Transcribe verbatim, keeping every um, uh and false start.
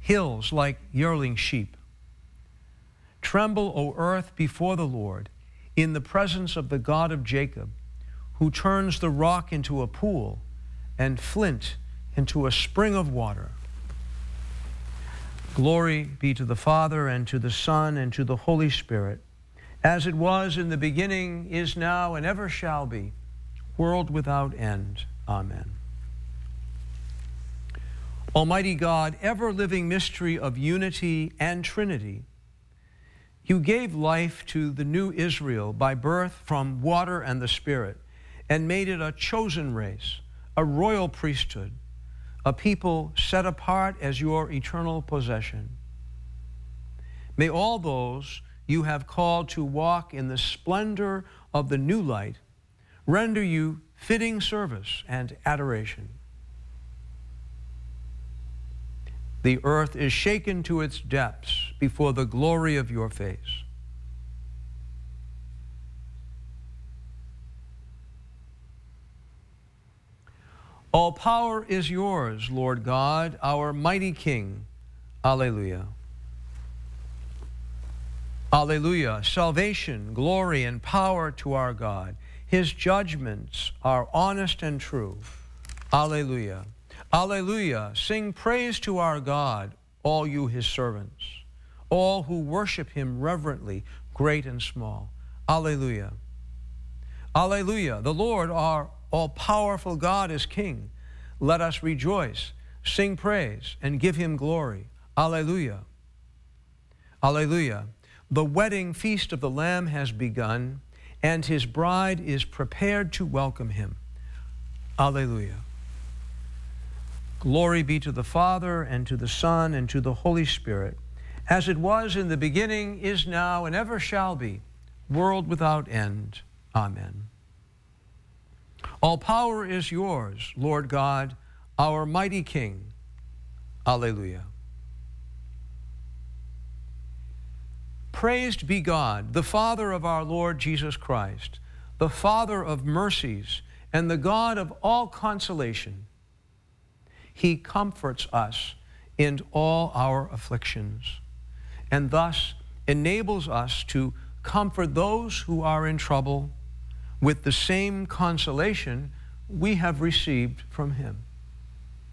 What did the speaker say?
hills like yearling sheep. Tremble, O earth, before the Lord, in the presence of the God of Jacob, who turns the rock into a pool and flint into a spring of water. Glory be to the Father, and to the Son, and to the Holy Spirit, as it was in the beginning, is now, and ever shall be, world without end. Amen. Almighty God, ever-living mystery of unity and Trinity, you gave life to the new Israel by birth from water and the Spirit, and made it a chosen race, a royal priesthood, a people set apart as your eternal possession. May all those you have called to walk in the splendor of the new light render you fitting service and adoration. The earth is shaken to its depths before the glory of your face. All power is yours, Lord God, our mighty King. Alleluia. Alleluia. Salvation, glory, and power to our God. His judgments are honest and true. Alleluia. Alleluia. Sing praise to our God, all you his servants, all who worship him reverently, great and small. Alleluia. Alleluia. The Lord, our all-powerful God, is King. Let us rejoice, sing praise, and give him glory. Alleluia. Alleluia. The wedding feast of the Lamb has begun, and his bride is prepared to welcome him. Alleluia. Glory be to the Father, and to the Son, and to the Holy Spirit, as it was in the beginning, is now, and ever shall be, world without end. Amen. All power is yours, Lord God, our mighty King. Alleluia. Praised be God, the Father of our Lord Jesus Christ, the Father of mercies, and the God of all consolation. He comforts us in all our afflictions, and thus enables us to comfort those who are in trouble with the same consolation we have received from him.